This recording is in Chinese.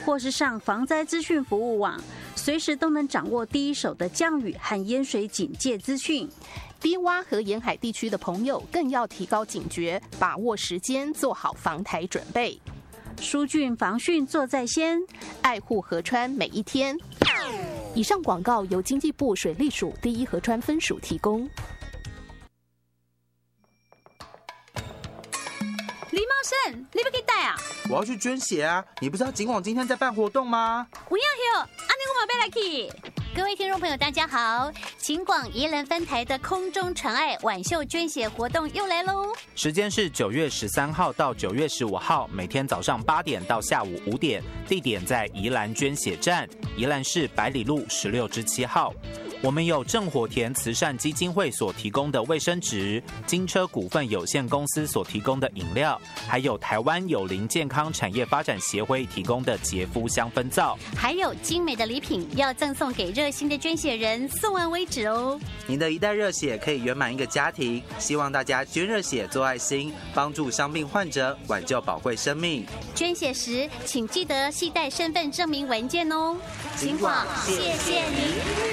或是上防灾资讯服务网，随时都能掌握第一手的降雨和淹水警戒资讯。 低洼和沿海地区的朋友更要提高警觉，把握时间，做好防台准备。 疏浚防汛做在先， 爱护河川每一天。以上广告由经济部水利署第一河川分署提供。 狸猫生，你要去带啊？ 我要去捐血啊！你不知道警广今天在办活动吗？ 不要哟，安尼我嘛要来去。各位听众朋友，大家好！警广宜兰分台的空中传爱晚秀捐血活动又来喽！ 时间是9月13号到9月15号，每天早上8点到下午5点，地点在宜兰捐血站，宜兰市百里路16-7号。我们有正火田慈善基金会所提供的卫生纸，金车股份有限公司所提供的饮料，还有台湾友邻健康产业发展协会提供的洁肤香氛皂， 还有精美的礼品要赠送给热心的捐血人，送完为止哦。 您的一袋热血可以圆满一个家庭，希望大家捐热血做爱心，帮助伤病患者，挽救宝贵生命。 捐血时请记得携带身份证明文件哦。 警广， 谢谢您。